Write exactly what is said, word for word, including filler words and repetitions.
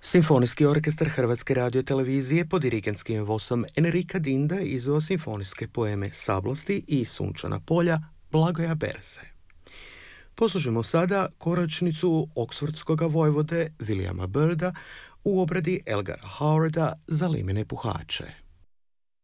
Simfonijski orkestar Hrvatske radiotelevizije pod dirigentskim vodstvom Enrika Dinda izveo simfonijske poeme Sablosti i Sunčana polja Blagoja Berse. Poslušajmo sada koračnicu oksfordskoga vojvode Williama Byrda u obradi Elgara Howarda za limene puhače.